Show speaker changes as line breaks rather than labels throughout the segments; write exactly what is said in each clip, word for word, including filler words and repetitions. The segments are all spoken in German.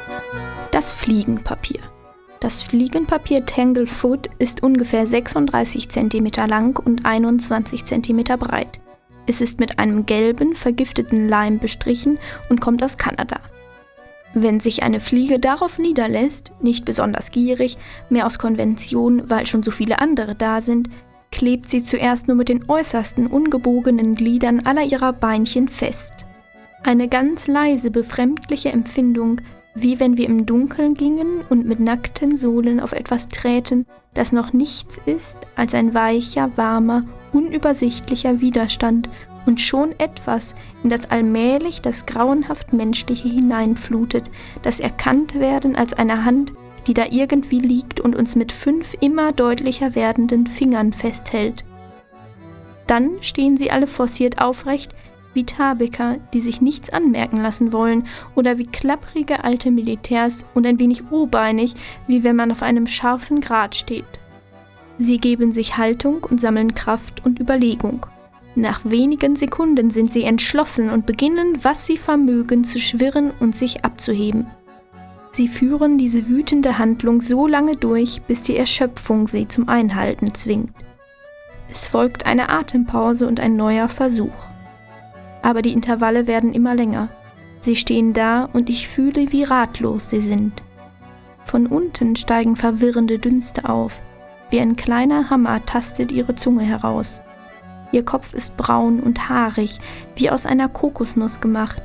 Das Fliegenpapier. Das Fliegenpapier Tanglefoot ist ungefähr sechsunddreißig Zentimeter lang und einundzwanzig Zentimeter breit. Es ist mit einem gelben, vergifteten Leim bestrichen und kommt aus Kanada. Wenn sich eine Fliege darauf niederlässt, nicht besonders gierig, mehr aus Konvention, weil schon so viele andere da sind, klebt sie zuerst nur mit den äußersten ungebogenen Gliedern aller ihrer Beinchen fest. Eine ganz leise, befremdliche Empfindung, wie wenn wir im Dunkeln gingen und mit nackten Sohlen auf etwas träten, das noch nichts ist als ein weicher, warmer, unübersichtlicher Widerstand und schon etwas, in das allmählich das grauenhaft Menschliche hineinflutet, das erkannt werden als eine Hand, die da irgendwie liegt und uns mit fünf immer deutlicher werdenden Fingern festhält. Dann stehen sie alle forciert aufrecht, wie Tabeker, die sich nichts anmerken lassen wollen, oder wie klapprige alte Militärs und ein wenig u-beinig, wie wenn man auf einem scharfen Grat steht. Sie geben sich Haltung und sammeln Kraft und Überlegung. Nach wenigen Sekunden sind sie entschlossen und beginnen, was sie vermögen, zu schwirren und sich abzuheben. Sie führen diese wütende Handlung so lange durch, bis die Erschöpfung sie zum Einhalten zwingt. Es folgt eine Atempause und ein neuer Versuch. Aber die Intervalle werden immer länger. Sie stehen da und ich fühle, wie ratlos sie sind. Von unten steigen verwirrende Dünste auf. Wie ein kleiner Hammer tastet ihre Zunge heraus. Ihr Kopf ist braun und haarig, wie aus einer Kokosnuss gemacht.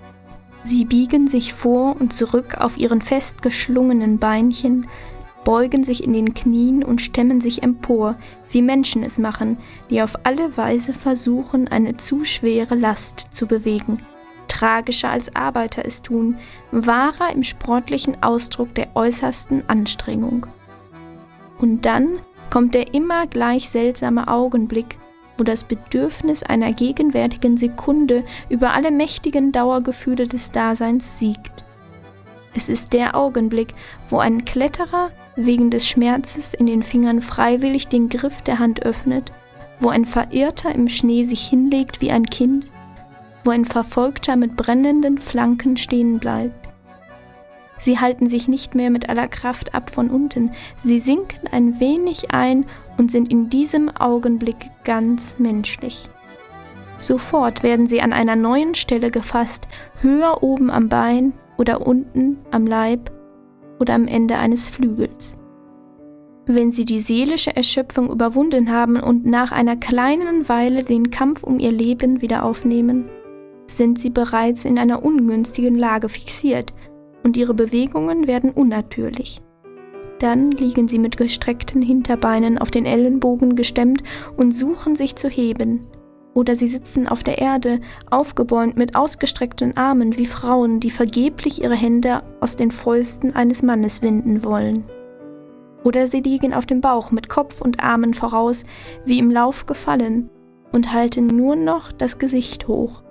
Sie biegen sich vor und zurück auf ihren fest geschlungenen Beinchen, beugen sich in den Knien und stemmen sich empor, wie Menschen es machen, die auf alle Weise versuchen, eine zu schwere Last zu bewegen. Tragischer als Arbeiter es tun, wahrer im sportlichen Ausdruck der äußersten Anstrengung. Und dann kommt der immer gleich seltsame Augenblick, wo das Bedürfnis einer gegenwärtigen Sekunde über alle mächtigen Dauergefühle des Daseins siegt. Es ist der Augenblick, wo ein Kletterer wegen des Schmerzes in den Fingern freiwillig den Griff der Hand öffnet, wo ein Verirrter im Schnee sich hinlegt wie ein Kind, wo ein Verfolgter mit brennenden Flanken stehen bleibt. Sie halten sich nicht mehr mit aller Kraft ab von unten, sie sinken ein wenig ein und sind in diesem Augenblick ganz menschlich. Sofort werden sie an einer neuen Stelle gefasst, höher oben am Bein oder unten am Leib oder am Ende eines Flügels. Wenn sie die seelische Erschöpfung überwunden haben und nach einer kleinen Weile den Kampf um ihr Leben wieder aufnehmen, sind sie bereits in einer ungünstigen Lage fixiert und ihre Bewegungen werden unnatürlich. Dann liegen sie mit gestreckten Hinterbeinen auf den Ellenbogen gestemmt und suchen sich zu heben. Oder sie sitzen auf der Erde, aufgebäumt mit ausgestreckten Armen wie Frauen, die vergeblich ihre Hände aus den Fäusten eines Mannes winden wollen. Oder sie liegen auf dem Bauch mit Kopf und Armen voraus, wie im Lauf gefallen, und halten nur noch das Gesicht hoch.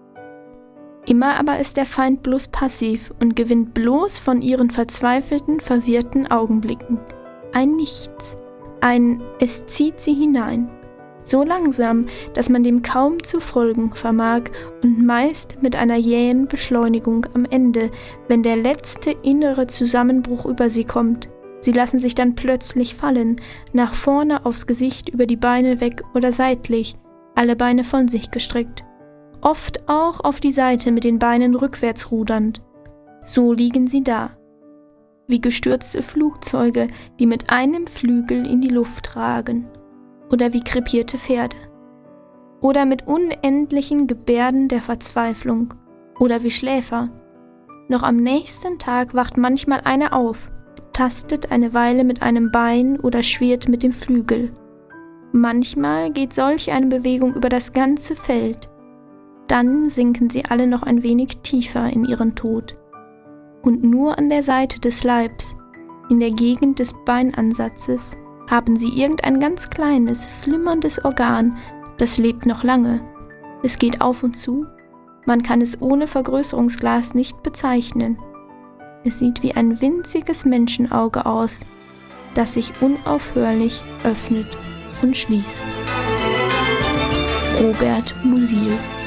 Immer aber ist der Feind bloß passiv und gewinnt bloß von ihren verzweifelten, verwirrten Augenblicken. Ein Nichts, ein Es zieht sie hinein. So langsam, dass man dem kaum zu folgen vermag und meist mit einer jähen Beschleunigung am Ende, wenn der letzte innere Zusammenbruch über sie kommt. Sie lassen sich dann plötzlich fallen, nach vorne aufs Gesicht, über die Beine weg oder seitlich, alle Beine von sich gestreckt. Oft auch auf die Seite mit den Beinen rückwärts rudernd. So liegen sie da, wie gestürzte Flugzeuge, die mit einem Flügel in die Luft ragen, oder wie krepierte Pferde, oder mit unendlichen Gebärden der Verzweiflung, oder wie Schläfer. Noch am nächsten Tag wacht manchmal einer auf, tastet eine Weile mit einem Bein oder schwirrt mit dem Flügel. Manchmal geht solch eine Bewegung über das ganze Feld. Dann sinken sie alle noch ein wenig tiefer in ihren Tod. Und nur an der Seite des Leibs, in der Gegend des Beinansatzes, haben sie irgendein ganz kleines, flimmerndes Organ, das lebt noch lange. Es geht auf und zu, man kann es ohne Vergrößerungsglas nicht bezeichnen. Es sieht wie ein winziges Menschenauge aus, das sich unaufhörlich öffnet und schließt. Robert Musil.